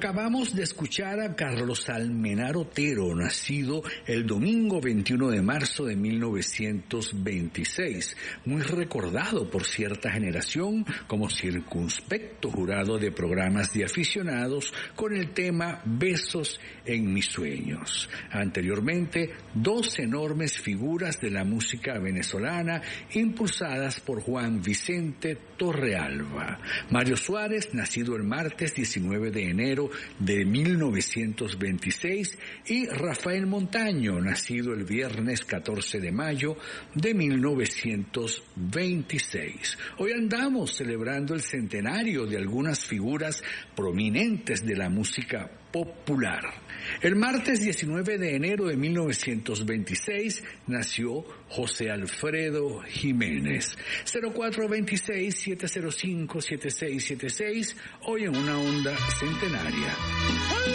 Acabamos de escuchar a Carlos Almenar Otero, nacido el domingo 21 de marzo de 1926, muy recordado por cierta generación como circunspecto jurado de programas de aficionados con el tema Besos en mis sueños. Anteriormente, dos enormes figuras de la música venezolana impulsadas por Juan Vicente Torrealba. Mario Suárez, nacido el martes 19 de enero de 1926, y Rafael Montaño, nacido el viernes 14 de mayo de 1926. Hoy andamos celebrando el centenario de algunas figuras prominentes de la música popular. El martes 19 de enero de 1926 nació José Alfredo Jiménez. 0426-705-7676, hoy en una onda centenaria.